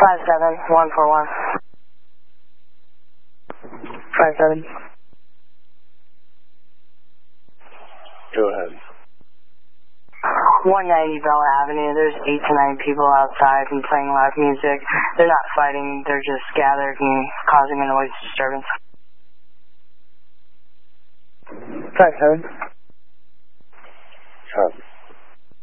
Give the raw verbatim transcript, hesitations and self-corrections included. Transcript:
Five seven one four one. Five seven. Go ahead. one ninety Bella Avenue. There's eight to nine people outside and playing loud music. They're not fighting. They're just gathered and causing a noise disturbance. Five seven. Copy.